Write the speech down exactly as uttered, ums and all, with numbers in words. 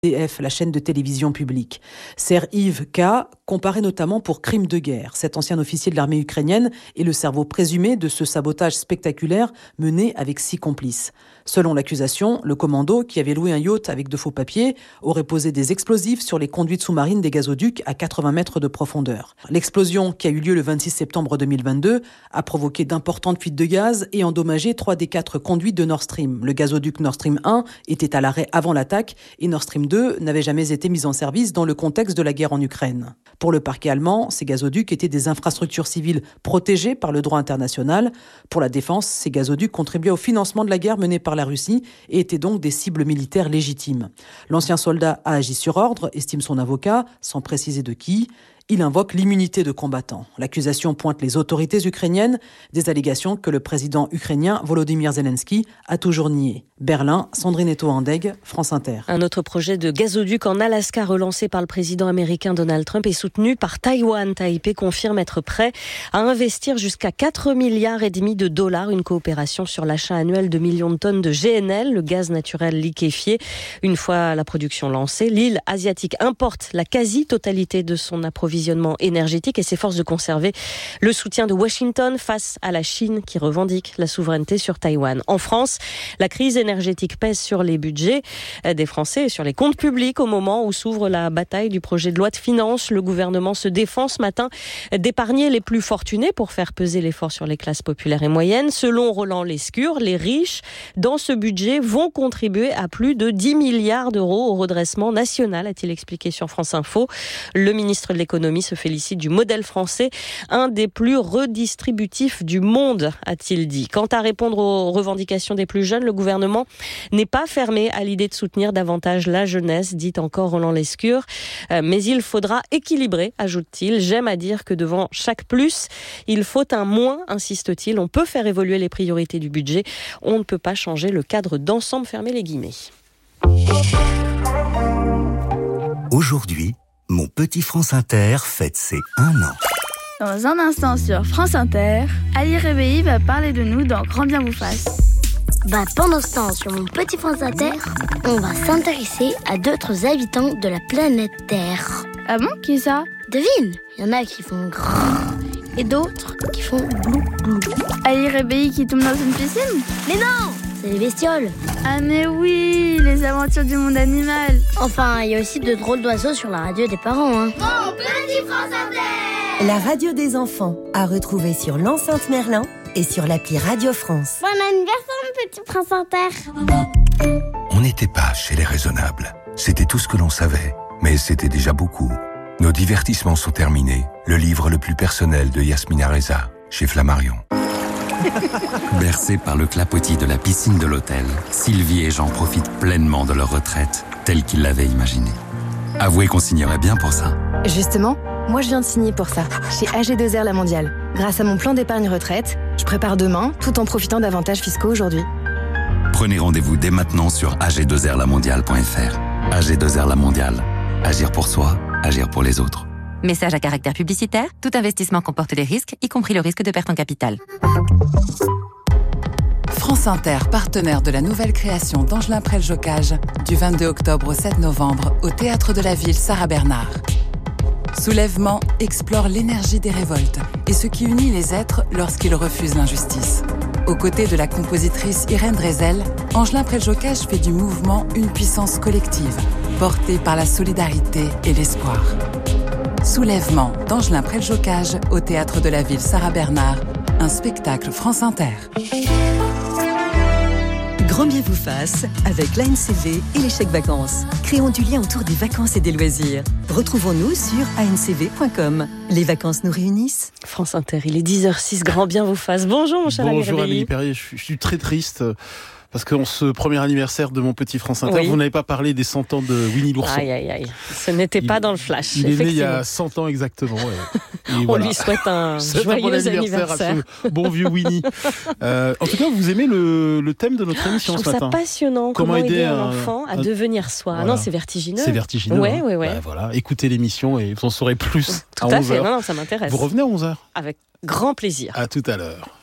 D F, la chaîne de télévision publique. Serhiy K. comparé notamment pour crime de guerre. Cet ancien officier de l'armée ukrainienne est le cerveau présumé de ce sabotage spectaculaire mené avec six complices. Selon l'accusation, le commando, qui avait loué un yacht avec de faux papiers, aurait posé des explosifs sur les conduites sous-marines des gazoducs à quatre-vingts mètres de profondeur. L'explosion, qui a eu lieu le vingt-six septembre deux mille vingt-deux, a provoqué d'importantes fuites de gaz et endommagé trois des quatre conduites de Nord Stream. Le gazoduc Nord Stream un était à l'arrêt avant l'attaque et Nord Stream deux n'avait jamais été mis en service dans le contexte de la guerre en Ukraine. Pour le parquet allemand, ces gazoducs étaient des infrastructures civiles protégées par le droit international. Pour la défense, ces gazoducs contribuaient au financement de la guerre menée par la Russie et étaient donc des cibles militaires légitimes. L'ancien soldat a agi sur ordre, estime son avocat, sans préciser de qui. Il invoque l'immunité de combattant. L'accusation pointe les autorités ukrainiennes, des allégations que le président ukrainien Volodymyr Zelensky a toujours niées. Berlin, Sandrine Eto-Andeg, France Inter. Un autre projet de gazoduc en Alaska relancé par le président américain Donald Trump est soutenu par Taïwan. Taipei confirme être prêt à investir jusqu'à quatre milliards et demi de dollars, une coopération sur l'achat annuel de millions de tonnes de G N L, le gaz naturel liquéfié. Une fois la production lancée, l'île asiatique importe la quasi-totalité de son approvisionnement énergétique et s'efforce de conserver le soutien de Washington face à la Chine qui revendique la souveraineté sur Taïwan. En France, la crise énergétique pèse sur les budgets des Français et sur les comptes publics au moment où s'ouvre la bataille du projet de loi de finances. Le gouvernement se défend ce matin d'épargner les plus fortunés pour faire peser l'effort sur les classes populaires et moyennes. Selon Roland Lescure, les riches, dans ce budget, vont contribuer à plus de dix milliards d'euros au redressement national, a-t-il expliqué sur France Info. Le ministre de l'économie se félicite du modèle français, un des plus redistributifs du monde, a-t-il dit. Quant à répondre aux revendications des plus jeunes, le gouvernement n'est pas fermé à l'idée de soutenir davantage la jeunesse, dit encore Roland Lescure. Euh, mais il faudra équilibrer, ajoute-t-il. J'aime à dire que devant chaque plus, il faut un moins, insiste-t-il. On peut faire évoluer les priorités du budget. On ne peut pas changer le cadre d'ensemble, fermez les guillemets. Aujourd'hui, mon petit France Inter fête ses un an. Dans un instant sur France Inter, Ali Réveillé va parler de nous dans Grand Bien vous fasse. Bah pendant ce temps, sur mon petit France Inter, on va s'intéresser à d'autres habitants de la planète Terre. Ah bon, qui ça? Devine, il y en a qui font grrr et d'autres qui font blou blou. Ali Réveillé qui tombe dans une piscine? Mais non, c'est les bestioles. Ah mais oui, les aventures du monde animal. Enfin, il y a aussi de drôles d'oiseaux sur la radio des parents, hein. Mon petit France Inter! La radio des enfants, à retrouver sur l'enceinte Merlin et sur l'appli Radio France. Bon anniversaire, mon petit France Inter! On n'était pas chez les raisonnables. C'était tout ce que l'on savait, mais c'était déjà beaucoup. Nos divertissements sont terminés. Le livre le plus personnel de Yasmina Reza, chez Flammarion. Bercés par le clapotis de la piscine de l'hôtel, Sylvie et Jean profitent pleinement de leur retraite, telle qu'ils l'avaient imaginée. Avouez qu'on signerait bien pour ça. Justement, moi je viens de signer pour ça, chez A G deux R La Mondiale. Grâce à mon plan d'épargne retraite, je prépare demain, tout en profitant d'avantages fiscaux aujourd'hui. Prenez rendez-vous dès maintenant sur a g deux r la mondiale point f r. A G deux R La Mondiale. Agir pour soi, agir pour les autres. Message à caractère publicitaire. Tout investissement comporte des risques, y compris le risque de perte en capital. France Inter, partenaire de la nouvelle création d'Angelin Prel-Jocage, du vingt-deux octobre au sept novembre, au Théâtre de la Ville Sarah Bernard. Soulèvement explore l'énergie des révoltes et ce qui unit les êtres lorsqu'ils refusent l'injustice. Aux côtés de la compositrice Irène Drezel, Angelin Prel-Jocage fait du mouvement une puissance collective, portée par la solidarité et l'espoir. Soulèvement d'Angelin Prel-Jocage au Théâtre de la Ville Sarah Bernard, un spectacle France Inter. Grand bien vous fasse avec l'A N C V et les chèques vacances. Créons du lien autour des vacances et des loisirs. Retrouvons-nous sur a n c v point com. Les vacances nous réunissent. France Inter, il est dix heures six, Grand bien vous fasse. Bonjour mon cher ami Bonjour Réveillé. Amélie Perrier, je suis, je suis très triste. Parce que ce premier anniversaire de mon petit France Inter, oui. Vous n'avez pas parlé des cent ans de Winnie l'ourson. Aïe, aïe, aïe. Ce n'était il, pas dans le flash. Il est né il y a cent ans exactement. Et, et On voilà. lui souhaite un C'est joyeux un bon anniversaire, anniversaire. À ce bon vieux Winnie. Euh, en tout cas, vous aimez le, le thème de notre émission ce matin. Je trouve ça passionnant. Comment, Comment aider un, un enfant à un... devenir soi. Voilà. Non, c'est vertigineux. C'est vertigineux. Ouais, hein. ouais, ouais. Bah, voilà. Écoutez l'émission et vous en saurez plus Tout à, à onze heures. fait. Non, non, ça m'intéresse. Vous revenez à onze heures. Avec grand plaisir. À tout à l'heure.